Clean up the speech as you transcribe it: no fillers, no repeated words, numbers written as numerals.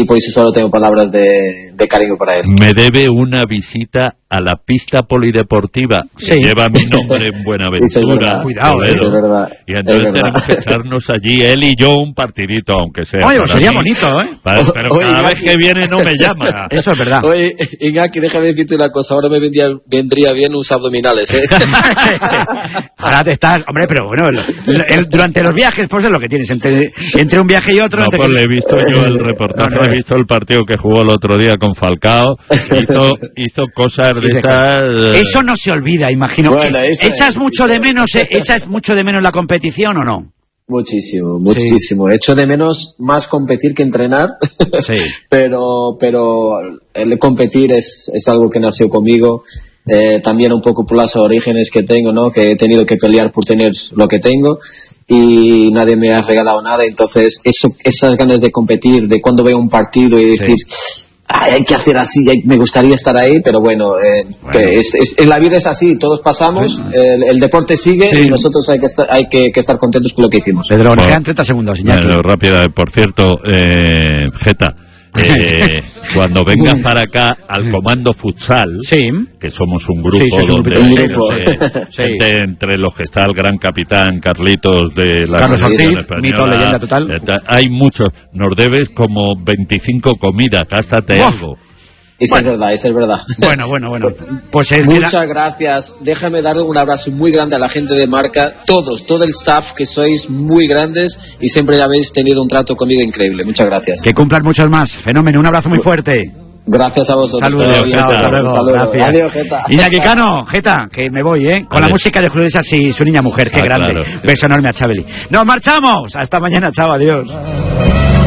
y por eso solo tengo palabras de cariño para él. Me debe una visita a la pista polideportiva, que lleva mi nombre en Buenaventura. Cuidado, eso es verdad. Y entonces tenemos que echarnos allí, él y yo, un partidito, aunque sea. Oye, sería bonito, ¿eh? Pero cada vez que viene no me llama. Eso es verdad. Oye, Iñaki, déjame decirte una cosa, ahora me vendría bien unos abdominales, ¿eh? Ahora te estás... Hombre, pero bueno, durante los viajes, pues es lo que tienes, entre un viaje y otro... No, pues le he visto yo el reportaje, he visto el partido que jugó el otro día con Falcao, hizo cosas de estas... Eso no se olvida, imagino. Bueno, ¿Echas mucho de menos la competición o no? Muchísimo. Echo de menos más competir que entrenar, sí. pero el competir es algo que nació conmigo, también un poco por los orígenes que tengo, ¿no? Que he tenido que pelear por tener lo que tengo y nadie me ha regalado nada, entonces esas ganas de competir, de cuando veo un partido y decir... Sí. Hay que hacer así, me gustaría estar ahí, pero bueno. La vida es así, todos pasamos, el deporte sigue y nosotros hay que estar contentos con lo que hicimos. Pedro, nos quedan 30 segundos, rápida, por cierto, Geta, cuando vengas para acá al Comando Futsal, que somos un grupo donde entre los que está el gran capitán Carlitos de la Carlos Ortiz, española, mito, leyenda total, hay muchos, nos debes como 25 comidas, gástate algo. Esa es verdad. Bueno. Pues muchas gracias. Déjame dar un abrazo muy grande a la gente de marca, todo el staff, que sois muy grandes y siempre habéis tenido un trato conmigo increíble. Muchas gracias. Que cumplan muchos más. Fenómeno, un abrazo muy fuerte. Gracias a vosotros. Saludos, Saludos. Gracias. Adiós, Geta. Iñaki Cano, Geta, que me voy, con la música de Julio Iglesias y su niña mujer, qué grande. Claro, sí. Beso enorme a Chabeli. ¡Nos marchamos! Hasta mañana, chao, adiós.